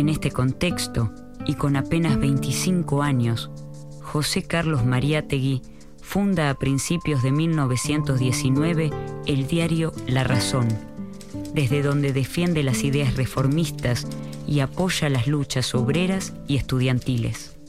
En este contexto, y con apenas 25 años, José Carlos Mariátegui funda a principios de 1919 el diario La Razón, desde donde defiende las ideas reformistas y apoya las luchas obreras y estudiantiles.